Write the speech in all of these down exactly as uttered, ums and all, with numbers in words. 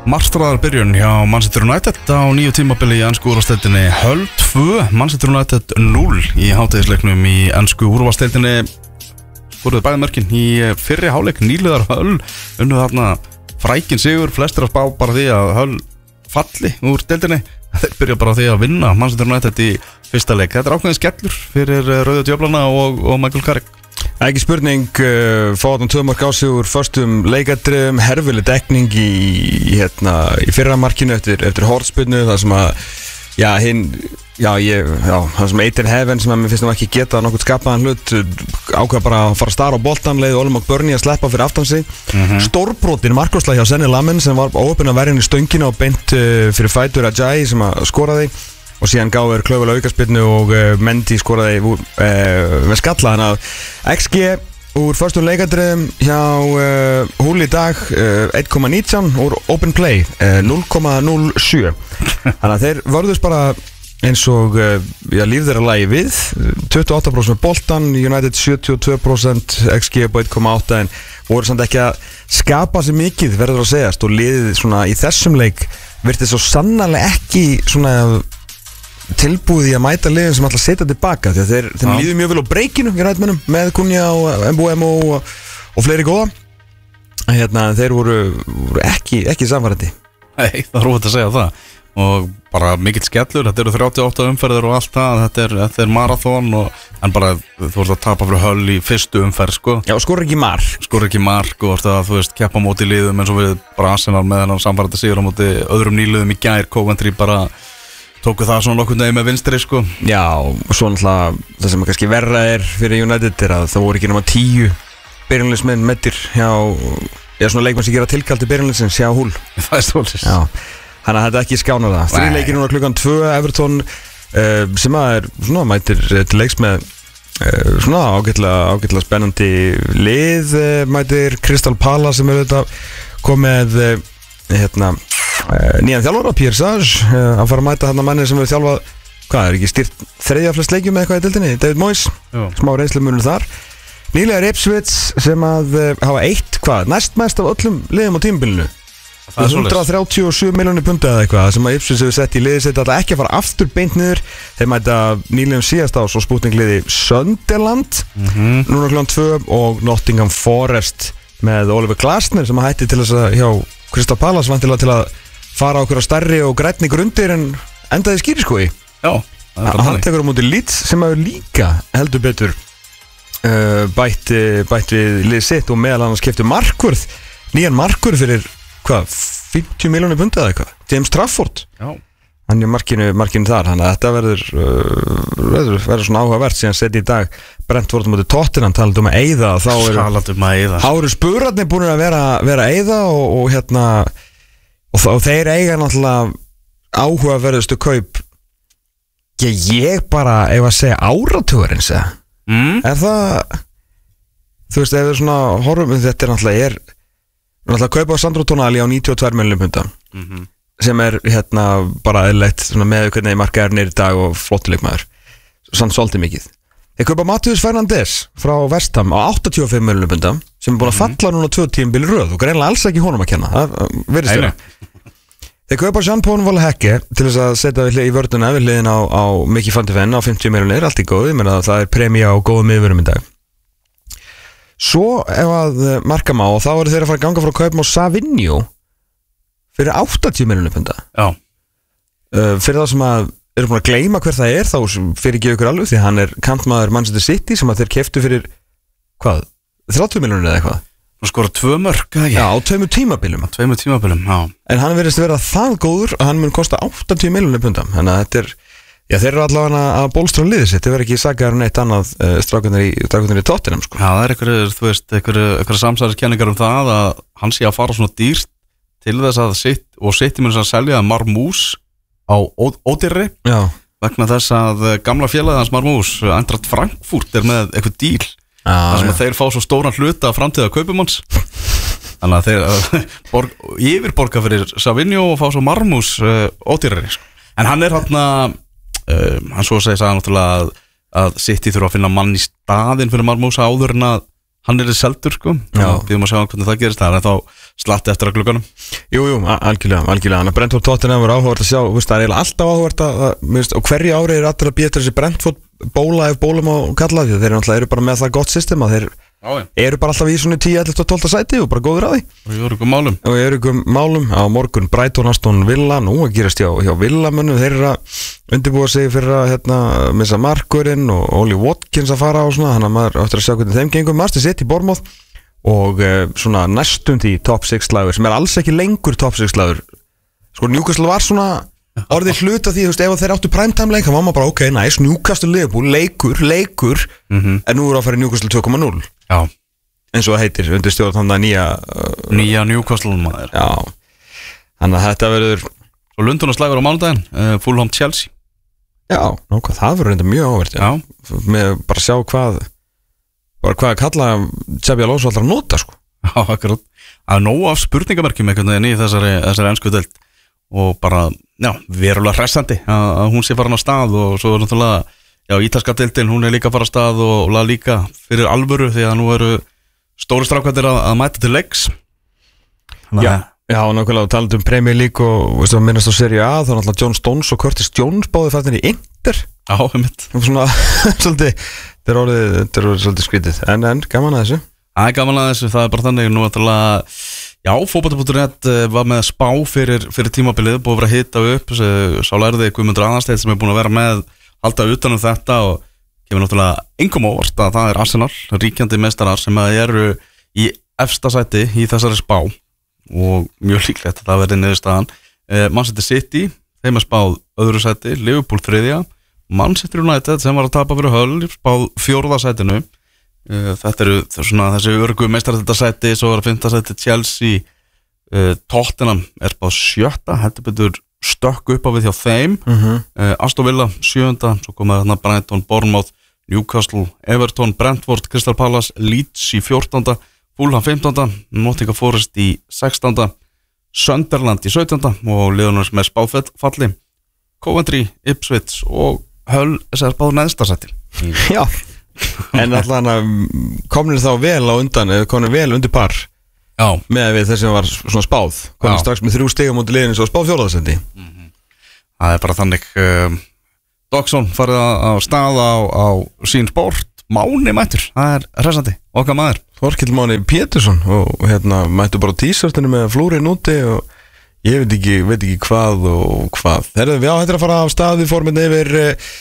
Marstraðar byrjun hjá Manchester United á nýju tímabili í ensku úrvalsdeildinni. Hull tvö, Manchester United núll í hátíðisleiknum í ensku úrvalsdeildinni. Skoruðu bæði mörkin í fyrri hálfleik. Nýliðar Hull unnu þarna frækin sigur. Flestir að spá bara því að Hull falli úr deildinni. Þeir byrja bara því að vinna Manchester United í fyrsta leik. Þetta er ákveðin skellur fyrir Rauðu djöflana og, og Michael Carrick. Ekki spurning, uh, fáðan tvö mörk á sig úr förstum leikadrifum, herfileg dekning í, hérna, í fyrra markinu eftir, eftir hornspyrnu, það sem að, já, hinn, já, ég, já, það sem Eithan Heaven sem að mér finnst að ekki geta nokkuð skapaðan hlut, ákveða bara að fara að stara á boltan, leiði Olmok Burnley að sleppa fyrir aftan sig. Mm-hmm. Stórbrotin markvarsla hjá Senni Lamen sem var óöppin að verja inn í stöngina og beint uh, fyrir Fætur Ajayi sem að skoraði. Og síðan gáður klaufulega aukaspyrnu og uh, Mendy skoraði uh, með skalla. Þannig að X G úr fyrstum leikadrifum hjá uh, Hull í dag uh, eitt komma nítján úr Open Play uh, núll komma núll sjö. Þannig að þeir vörðust bara eins og uh, já, líf þeirra lagi við. tuttugu og átta prósent með boltan, United sjötíu og tvö prósent, X G på eitt komma átta en voru samt ekki að skapa sér mikið verður að segjast. Og liðið svona í þessum leik virtist svo sannarlega ekki svona tilbúið í að mæta liðin sem ætla að setja tilbaka því að þeir, þeir líður mjög vel á breykinu í rætmennum með Kunja og M B M og, og fleiri góða hérna, þeir voru, voru ekki, ekki samfærandi. Nei, það er róið að segja það og bara mikill skellur, þetta eru þrjátíu og átta umferðir og allt það, þetta er, þetta er marathon og, en bara þú vorst að tapa fyrir Hull í fyrstu umferð sko. Já, skor ekki mark skor ekki mark og vorst að þú veist keppa móti liðum eins og við bara Arsenal með hennar samfærandi sigur á móti öðrum nýliðum í gær, Coventry bara tóku það svona nokkurn veginn með vinstri sko. Já, og svo náttúrulega það sem kannski verra er fyrir United er að það voru ekki nema tíu byrjunliðsmenn meðtir hjá, eða svona leikmenn sem gera tilkallt til byrjunliðsins hjá Hull. Það er stólist. Já, þannig að þetta ekki skánar það. Þrý leikir núna klukkan tvö, Everton uh, sem að er svona mætir til leiks með uh, svona ágætlega, ágætlega spennandi lið, uh, mætir Crystal Palace sem er þetta komið uh, hérna Uh, nýjan þjálfara, Pierre Sage uh, að fara að mæta hann að manni sem hefur þjálfað hvað er ekki styrt þriðja flest leikjum með eitthvað í dildinni, David Moyes, Jú. Smá reynslu munur þar. Nýlega er Ipswich sem að uh, hafa eitt hvað næst mest af öllum liðum á tímabilinu hundrað þrjátíu og sjö milljónir punda eða eitthvað sem að Ipswich hefur sett í liðið sitt alltaf ekki að fara aftur beint niður. Þeir mæta nýlegum síðast á svo spútningliði Sunderland mm-hmm. núna klukkan tvö og Nottingham Forest með Oliver Glasner sem að hætti til þess að hjá Crystal Palace vantilega til að fara okkur á stærri og grænni grundir en endaði skýriskói. Já, hann tekur á móti Leeds sem hefur líka heldur betur uh, bætt, bætt við lið sitt og meðal annars keyptu markvörð, nýjan markvörð fyrir hvað, fimmtíu milljónir punda eða eitthvað, James Trafford. Já. Hann er markinu, markinu þar, þannig að þetta verður, uh, verður, verður svona áhugavert síðan seti í dag Brentford á móti Tottenham talað um að eyða þá eru Háru Spurarnir búin að vera, vera eyða og, og hérna og, og þeir eiga náttúrulega áhugaverðustu kaup ég, ég bara ef að segja áratugurins mm. er það þú veist ef við svona horfum þetta er náttúrulega er náttúrulega kaupa á Sandro Tonali á níutíu og tvær milljónir punda mm-hmm. sem er hérna bara eðlilegt með hvernig markaðurinn er í dag og flottuleikmaður sann svolítið mikið. Þeir kaupa Matheus Fernandes frá West Ham á áttatíu og fimm milljónir punda sem er búin að falla núna tvö tímabil í röð og greinlega alls ekki honum að kenna það virðist vera. Þeir kaupa Jean-Paul Valhecke til þess að setja í vörðuna við hliðin á, á Mickey van de Ven á fimmtíu milljónir, allt í góð, ég meina það er premja og góðum miðvörum í dag. Svo ef að marka má og þá eru þeir að fara að ganga frá kaupum á Savinho fyrir áttatíu milljónir punda. Já. Uh, fyrir það sem að eru búin að gleyma hver það er þá fyrir ekki ykkur alveg því hann er kantmaður Manchester City sem að þeir keyptu fyrir hvað, þrjátíu milljónir eða eitthvað. Hann skora tvö mörk, eða ekki? Já, á tveimur tímabilum. Á tveimur tímabilum, já. En hann verðist vera það góður að hann mun kosta áttatíu milljónir punda. Þannig að þetta er, já þeir eru allavega að bólstra liðið sitt. Þeir verður ekki sagaður um neitt annað uh, strákunir í, í Tottenham, sko. Já, það er einhverju, þú veist, einhverju samsæðiskenningar um það að hann sé að fara svona dýrt til þess að sitt og sitt í mun að selja Marmús á ódýrri. Já. Vegna þess að gamla félagið hans Marmús, Eintracht Frankfurt er með eitthvað díl. Ah, þar sem að þeir fá svo stóran hluta af framtíða kaupumanns þannig að þeir borg, yfirborga fyrir Savinho og fá svo Marmús uh, ódýrari en hann er hann að uh, hann svo að segja sagði náttúrulega að, að City þurfa að finna mann í staðinn fyrir Marmús áður en að hann er í seldur sko, við erum að sjá hvernig það gerist, það er þá slatti eftir að glugganum. Jú, jú, algjörlega, algjörlega, hann að Brentford Tottenham er áhugavert að sjá, veist, það er eiginlega alltaf áhugavert að, að og hverju ári er allir að býja þessi Brentford bóla ef bólum á kalla því, þeir eru, eru bara með það gott system að þeir Já, eru bara alltaf í svona tíu, ellefta og tólfta sæti og bara góður að því og ég eru ykkur málum og ég eru ykkur málum á morgun Brighton, Aston Villa, nú að gerast hjá, hjá Villamönnum, þeir eru að undirbúa sig fyrir að hérna, missa markurinn og Oli Watkins að fara á svona, hann að maður áttur að sjá hvernig þeim gengum, Master City, Bournemouth og uh, svona næstum því top sex slagur sem er alls ekki lengur top sex slagur sko Newcastle var svona orðið hluta því, þú veist, ef þeir áttu primetime leik þá var maður bara, ok, nice, Newcastle Liverpool leikur, leikur, mm-hmm. en nú er að fara í Newcastle tvö komma núll Já. eins og það heitir, undir stjórn þannig að nýja uh, nýja Newcastle maður Já, þannig að þetta verður og Lundun og slagur á mánudaginn, uh, Fulham Chelsea Já, nákvæm, það verður reynda mjög ávert Já. með bara sjá hvað bara hvað að kalla Xabi Alonso alltaf að nota sko Já, akkurat, það er nóg af spurningamerkjum einhvern veginn í þessari, þessari ensku deild og bara, já, verulega hressandi að, að hún sé farin á stað og svo er náttúrulega, já, ítalska deildin, hún er líka að fara á stað og La Liga fyrir alvöru því að nú eru stóri strákvættir að, að mæta til leiks. Já, já, nákvæmlega, talað um Premier League og veist að minnast á Serie A, þá er náttúrulega John Stones og Curtis Jones báði fættin í Inter. Já, einmitt. Svona, svolítið, þetta er orðið, þetta er orðið svolítið skrítið, en, en, gaman að þessu. Það er gaman að þessu, það er bara þannig, nú náttúrulega Já, fótbolti punktur net var með spá fyrir, fyrir tímabilið, búið að vera að hita upp, sá lærði Guðmundur Aðarsteinn sem er búin að vera með, halda utan um þetta og kemur náttúrulega engum óvart að það er Arsenal, ríkjandi meistarar sem eru í efsta sæti í þessari spá og mjög líklegt að það verði niðurstaðan. Manchester City, þeim er spáð öðru sæti, Liverpool þriðja, Manchester United sem var að tapa fyrir Hull, spáð fjórða sætinu. Þetta eru svona þessi örgu meistarasæti, svo er að fimmta sæti Chelsea, uh, Tottenham er bara sjötta, heldur betur stökk upp á við hjá þeim, uh-huh. uh, Aston Villa sjöunda, svo komaði þarna Brighton, Bournemouth, Newcastle, Everton, Brentford, Crystal Palace, Leeds í fjórtánda, Fulham fimmtánda, Nottingham Forest í sextánda, Sunderland í sautjánda og liðunum með spáfalli, Coventry, Ipswich og Hull er spáð neðstasæti. Já. En alltaf komnir þá vel á undan eða komnir vel undir par Já. með við þess að var svona spáð komnir strax með þrjú stig á móti liðinu svo spáð fjóraðasendi mm-hmm. Það er bara þannig um, Dogsson farið á stað á, á sín sport Máni mættur, það er hressandi okkar maður Þorkill Máni Pétursson og hérna mættu bara t-shirtinu með flúrin úti og ég veit ekki, veit ekki hvað og hvað Herðu, já, þetta er að fara á stað við fórum yfir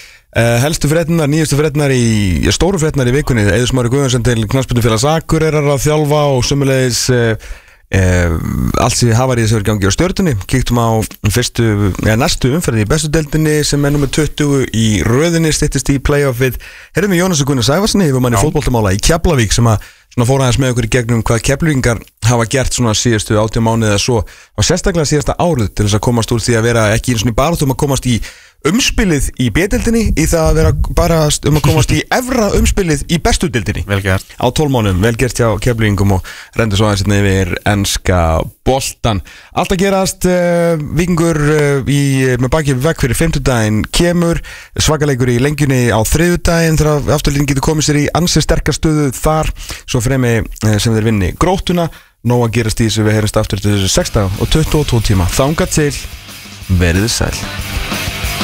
Uh, helstu fréttinar, nýjustu fréttinar í ja, stóru fréttinar í vikunni Eiður Smári Guðjónsson til knattspyrnufélags Akureyrar að þjálfa og sömulegis uh, uh, allt sem hafar í þessu gangi á Stjörnunni kíktum á fyrstu, ja, næstu umferði í bestu deildinni sem er nummer tuttugu í röðinni, styttist í playoffið Herðum við Jónas og Gunnar Sævarsson yfir manni fótboltamála í Keflavík sem að svona fór aðeins með okkur í gegnum hvað Keflvíkingar hafa gert svona síðustu átján mánuði eða svo og sérstaklega síðasta árið til þess að komast úr því að vera ekki eins og í baráttum að komast í umspilið í B-deildinni í það að vera bara um að komast í efra umspilið í bestu deildinni Vel gert á tólf mánuðum, vel gert hjá Keflvíkingum og rendur svo aðeins hérna yfir enska boltan. Allt að gerast uh, Víkingur uh, í, með baki vekk fyrir fimmtudaginn kemur svakaleikur í lengjunni á þriðjudaginn þegar afturlíðin getur komið sér í ansi sterkar stöðu þar svo fremi uh, sem þeir vinni Gróttuna nóg að gerast í þessu við heyrumst aftur til þessu sextán og tuttugu og tvo tíma þangað til verið sæl